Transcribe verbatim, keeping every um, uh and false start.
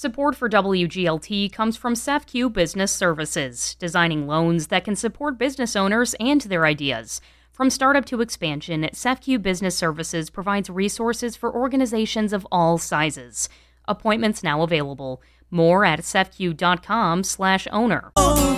Support for W G L T comes from SEFCU Business Services, designing loans that can support business owners and their ideas. From startup to expansion, SEFCU Business Services provides resources for organizations of all sizes. Appointments now available. More at sefcu dot com slash owner.